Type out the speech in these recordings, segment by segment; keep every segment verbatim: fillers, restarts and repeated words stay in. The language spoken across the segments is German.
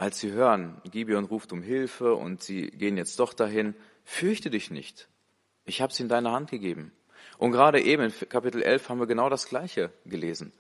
als sie hören, Gibeon ruft um Hilfe und sie gehen jetzt doch dahin, fürchte dich nicht. Ich habe sie in deine Hand gegeben. Und gerade eben in Kapitel elf haben wir genau das Gleiche gelesen.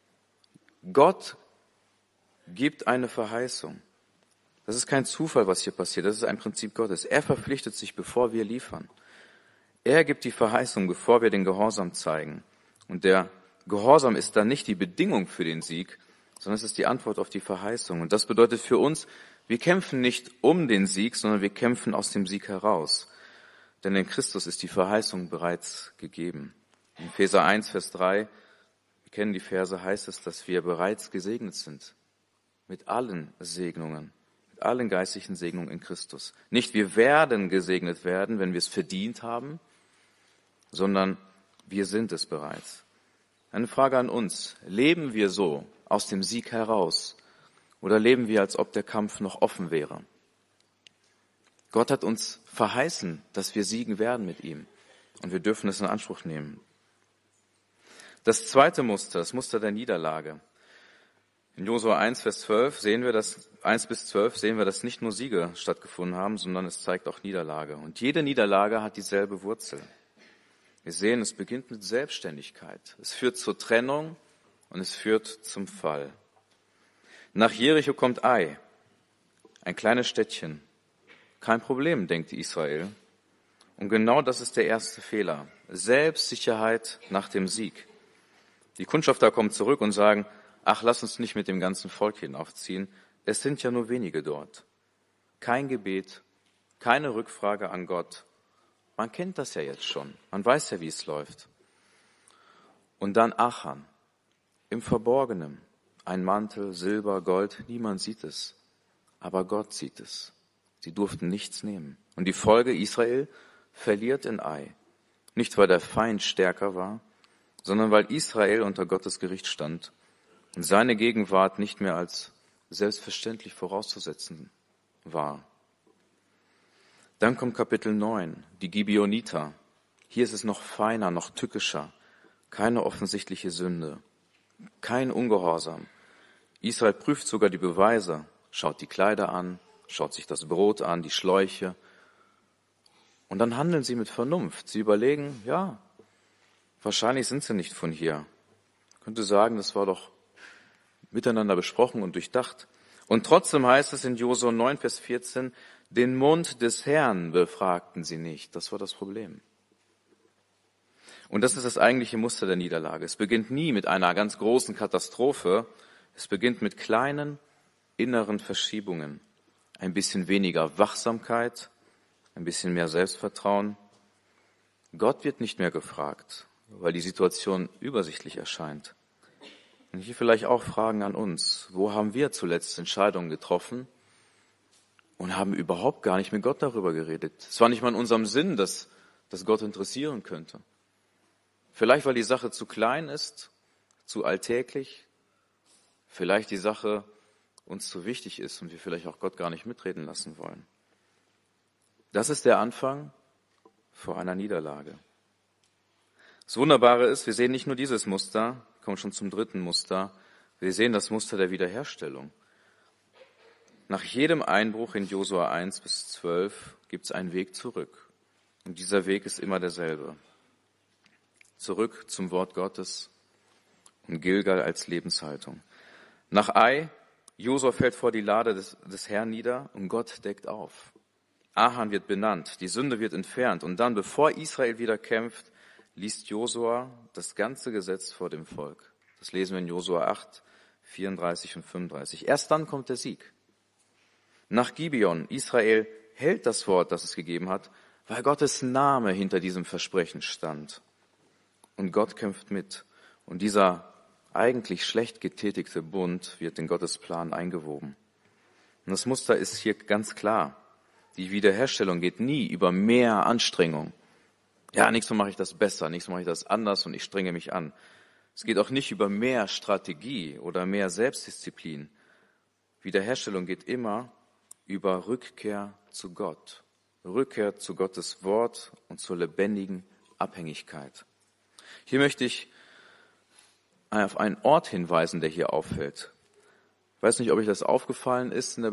Gott gibt eine Verheißung. Das ist kein Zufall, was hier passiert. Das ist ein Prinzip Gottes. Er verpflichtet sich, bevor wir liefern. Er gibt die Verheißung, bevor wir den Gehorsam zeigen. Und der Gehorsam ist dann nicht die Bedingung für den Sieg, sondern es ist die Antwort auf die Verheißung. Und das bedeutet für uns, wir kämpfen nicht um den Sieg, sondern wir kämpfen aus dem Sieg heraus. Denn in Christus ist die Verheißung bereits gegeben. In Epheser eins, Vers drei, wir kennen die Verse, heißt es, dass wir bereits gesegnet sind. Mit allen Segnungen, mit allen geistlichen Segnungen in Christus. Nicht wir werden gesegnet werden, wenn wir es verdient haben, sondern wir sind es bereits. Eine Frage an uns. Leben wir so aus dem Sieg heraus oder leben wir, als ob der Kampf noch offen wäre? Gott hat uns verheißen, dass wir siegen werden mit ihm und wir dürfen es in Anspruch nehmen. Das zweite Muster, das Muster der Niederlage. In Josua eins, Vers zwölf sehen wir, dass eins bis zwölf sehen wir, dass nicht nur Siege stattgefunden haben, sondern es zeigt auch Niederlage. Und jede Niederlage hat dieselbe Wurzel. Wir sehen, es beginnt mit Selbstständigkeit. Es führt zur Trennung und es führt zum Fall. Nach Jericho kommt Ai, ein kleines Städtchen. Kein Problem, denkt Israel. Und genau das ist der erste Fehler. Selbstsicherheit nach dem Sieg. Die Kundschafter kommen zurück und sagen, ach, lass uns nicht mit dem ganzen Volk hinaufziehen. Es sind ja nur wenige dort. Kein Gebet, keine Rückfrage an Gott. Man kennt das ja jetzt schon. Man weiß ja, wie es läuft. Und dann Achan, im Verborgenen. Ein Mantel, Silber, Gold, niemand sieht es. Aber Gott sieht es. Sie durften nichts nehmen. Und die Folge, Israel verliert in Ai. Nicht, weil der Feind stärker war, sondern weil Israel unter Gottes Gericht stand und seine Gegenwart nicht mehr als selbstverständlich vorauszusetzen war. Dann kommt Kapitel neun, die Gibeoniter. Hier ist es noch feiner, noch tückischer. Keine offensichtliche Sünde, kein Ungehorsam. Israel prüft sogar die Beweise, schaut die Kleider an, schaut sich das Brot an, die Schläuche. Und dann handeln sie mit Vernunft. Sie überlegen, ja, wahrscheinlich sind sie nicht von hier. Ich könnte sagen, das war doch miteinander besprochen und durchdacht. Und trotzdem heißt es in Josua neun, Vers vierzehn, den Mund des Herrn befragten sie nicht. Das war das Problem. Und das ist das eigentliche Muster der Niederlage. Es beginnt nie mit einer ganz großen Katastrophe. Es beginnt mit kleinen inneren Verschiebungen. Ein bisschen weniger Wachsamkeit, ein bisschen mehr Selbstvertrauen. Gott wird nicht mehr gefragt, weil die Situation übersichtlich erscheint. Und hier vielleicht auch Fragen an uns. Wo haben wir zuletzt Entscheidungen getroffen und haben überhaupt gar nicht mit Gott darüber geredet? Es war nicht mal in unserem Sinn, dass, dass Gott interessieren könnte. Vielleicht, weil die Sache zu klein ist, zu alltäglich. Vielleicht die Sache uns zu wichtig ist und wir vielleicht auch Gott gar nicht mitreden lassen wollen. Das ist der Anfang vor einer Niederlage. Das Wunderbare ist, wir sehen nicht nur dieses Muster, wir kommen schon zum dritten Muster, wir sehen das Muster der Wiederherstellung. Nach jedem Einbruch in Josua eins bis zwölf gibt es einen Weg zurück. Und dieser Weg ist immer derselbe. Zurück zum Wort Gottes und Gilgal als Lebenshaltung. Nach Ai, Josua fällt vor die Lade des, des Herrn nieder und Gott deckt auf. Achan wird benannt, die Sünde wird entfernt und dann, bevor Israel wieder kämpft, liest Josua das ganze Gesetz vor dem Volk. Das lesen wir in Josua acht, vierunddreißig und fünfunddreißig. Erst dann kommt der Sieg. Nach Gibeon, Israel hält das Wort, das es gegeben hat, weil Gottes Name hinter diesem Versprechen stand. Und Gott kämpft mit. Und dieser eigentlich schlecht getätigte Bund wird in Gottes Plan eingewoben. Und das Muster ist hier ganz klar. Die Wiederherstellung geht nie über mehr Anstrengung. Ja, nächstes Mal mache ich das besser, nächstes Mal mache ich das anders und ich strenge mich an. Es geht auch nicht über mehr Strategie oder mehr Selbstdisziplin. Wiederherstellung geht immer über Rückkehr zu Gott. Rückkehr zu Gottes Wort und zur lebendigen Abhängigkeit. Hier möchte ich auf einen Ort hinweisen, der hier auffällt. Ich weiß nicht, ob euch das aufgefallen ist in der